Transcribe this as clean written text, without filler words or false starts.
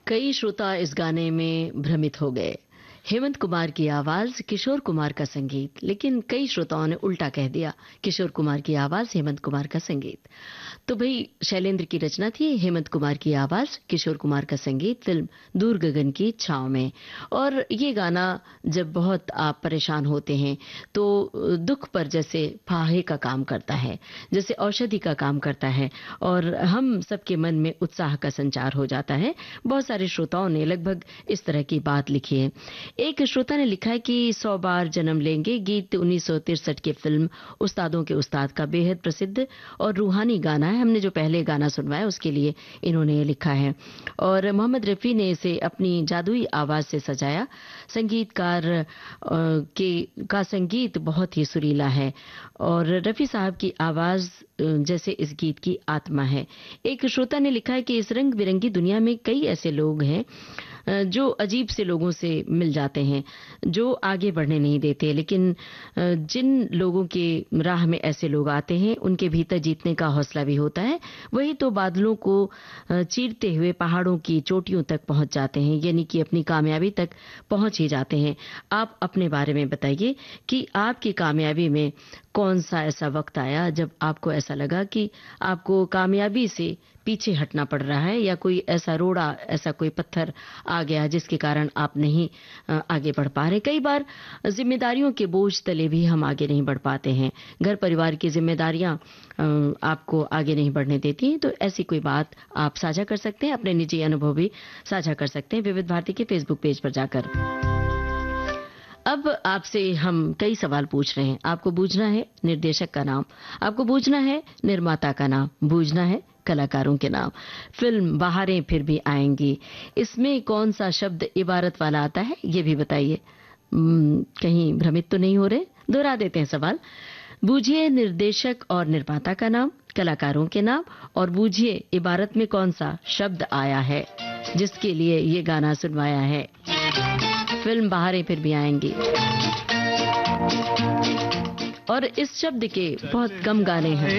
कई श्रोता इस गाने में भ्रमित हो गए। हेमंत कुमार की आवाज, किशोर कुमार का संगीत, लेकिन कई श्रोताओं ने उल्टा कह दिया, किशोर कुमार की आवाज, हेमंत कुमार का संगीत। तो भाई शैलेंद्र की रचना थी, हेमंत कुमार की आवाज, किशोर कुमार का संगीत, फिल्म दूर गगन की छांव में। और ये गाना जब बहुत आप परेशान होते हैं तो दुख पर जैसे फाहे का काम करता है, जैसे औषधि का काम करता है और हम सबके मन में उत्साह का संचार हो जाता है। बहुत सारे श्रोताओं ने लगभग इस तरह की बात लिखी है। एक श्रोता ने लिखा है कि 100 बार जन्म लेंगे गीत 1963 की फिल्म उस्तादों के उस्ताद का बेहद प्रसिद्ध और रूहानी गाना है। हमने जो पहले गाना सुनवाया उसके लिए इन्होंने ये लिखा है और मोहम्मद रफी ने इसे अपनी जादुई आवाज से सजाया। संगीतकार का संगीत बहुत ही सुरीला है और रफी साहब की आवाज जैसे इस गीत की आत्मा है। एक श्रोता ने लिखा है कि इस रंग बिरंगी दुनिया में कई ऐसे लोग हैं जो अजीब से लोगों से मिल जाते हैं, जो आगे बढ़ने नहीं देते, लेकिन जिन लोगों के राह में ऐसे लोग आते हैं उनके भीतर जीतने का हौसला भी होता है। वही तो बादलों को चीरते हुए पहाड़ों की चोटियों तक पहुंच जाते हैं, यानी कि अपनी कामयाबी तक पहुंच ही जाते हैं। आप अपने बारे में बताइए कि आपकी कामयाबी में कौन सा ऐसा वक्त आया जब आपको ऐसा लगा कि आपको कामयाबी से पीछे हटना पड़ रहा है, या कोई ऐसा रोड़ा, ऐसा कोई पत्थर आ गया जिसके कारण आप नहीं आगे बढ़ पा रहे। कई बार जिम्मेदारियों के बोझ तले भी हम आगे नहीं बढ़ पाते हैं, घर परिवार की जिम्मेदारियां आपको आगे नहीं बढ़ने देती हैं। तो ऐसी कोई बात आप साझा कर सकते हैं, अपने निजी अनुभव भी साझा कर सकते हैं विविध भारती के फेसबुक पेज पर जाकर। अब आपसे हम कई सवाल पूछ रहे हैं। आपको बूझना है निर्देशक का नाम, आपको बूझना है निर्माता का नाम, बूझना है कलाकारों के नाम। फिल्म बहारें फिर भी आएंगी, इसमें कौन सा शब्द इबारत वाला आता है ये भी बताइए। कहीं भ्रमित तो नहीं हो रहे? दोहरा देते हैं सवाल। बूझिए निर्देशक और निर्माता का नाम, कलाकारों के नाम, और बूझिए इबारत में कौन सा शब्द आया है जिसके लिए ये गाना सुनवाया है। फिल्म बहारें फिर भी आएंगी और इस शब्द के बहुत कम गाने हैं।